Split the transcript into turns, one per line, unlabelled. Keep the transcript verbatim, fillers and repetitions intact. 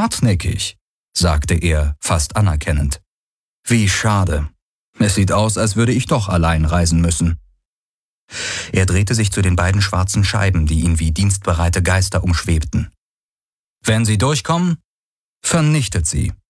hartnäckig«, sagte er, fast anerkennend. »Wie schade. Es sieht aus, als würde ich doch allein reisen müssen.« Er drehte sich zu den beiden schwarzen Scheiben, die ihn wie dienstbereite Geister umschwebten. »Wenn Sie durchkommen, vernichtet sie.